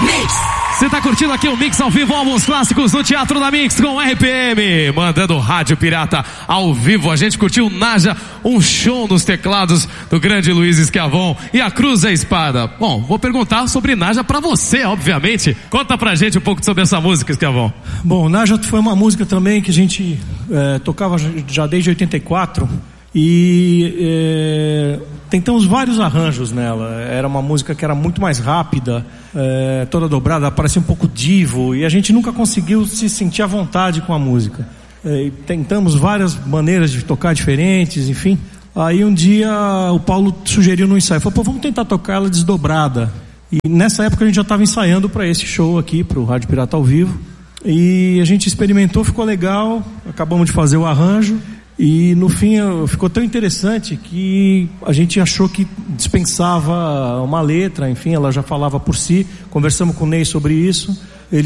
Você tá curtindo aqui o Mix ao vivo, álbuns clássicos do Teatro da Mix com RPM, mandando Rádio Pirata ao vivo. A gente curtiu Naja, um show nos teclados do grande Luiz Schiavon e a Cruz é Espada. Bom, vou perguntar sobre Naja pra você, obviamente. Conta pra gente um pouco sobre essa música, Schiavon. Bom, Naja foi uma música também que a gente tocava já desde 84 e tentamos vários arranjos nela. Era uma música que era muito mais rápida, toda dobrada, parecia um pouco divo, e a gente nunca conseguiu se sentir à vontade com a música. Tentamos várias maneiras de tocar diferentes, enfim. Aí um dia o Paulo sugeriu no ensaio, falou, vamos tentar tocar ela desdobrada. E nessa época a gente já estava ensaiando para esse show aqui, para o Rádio Pirata ao vivo, e a gente experimentou, ficou legal, acabamos de fazer o arranjo. E no fim ficou tão interessante que a gente achou que dispensava uma letra, enfim, ela já falava por si. Conversamos com o Ney sobre isso.